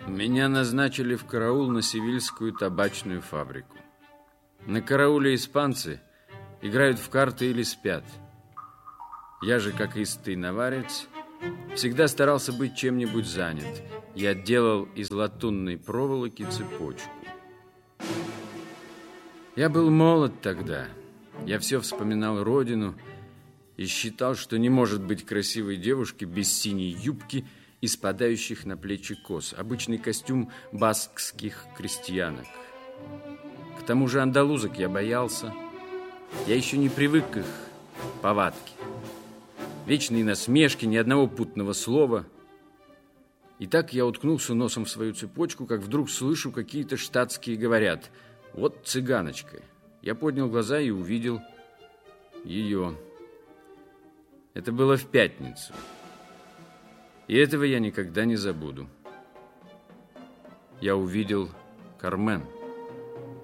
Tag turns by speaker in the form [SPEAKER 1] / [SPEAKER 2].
[SPEAKER 1] Меня назначили в караул на Севильскую табачную фабрику. На карауле испанцы играют в карты или спят. Я же, как истый наварец, всегда старался быть чем-нибудь занят. Я делал из латунной проволоки цепочку. Я был молод тогда. Я все вспоминал родину и считал, что не может быть красивой девушки без синей юбки и спадающих на плечи кос. Обычный костюм баскских крестьянок. К тому же андалузок я боялся. Я еще не привык к их повадке. Вечные насмешки, ни одного путного слова. И так я уткнулся носом в свою цепочку, как вдруг слышу, какие-то штатские говорят: «Вот цыганочка». Я поднял глаза и увидел ее. Это было в пятницу. И этого я никогда не забуду. Я увидел Кармен.